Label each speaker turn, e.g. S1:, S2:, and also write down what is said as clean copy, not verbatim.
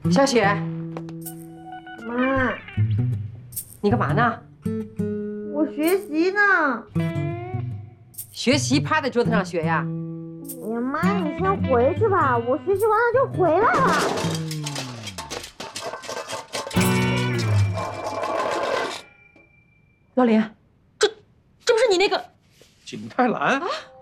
S1: 小雪，
S2: 妈，
S1: 你干嘛呢？
S2: 我学习呢。
S1: 学习趴在桌子上学呀？
S2: 哎呀，妈，你先回去吧，我学习完了就回来了。
S1: 老林，这不是你那个
S3: 景泰蓝？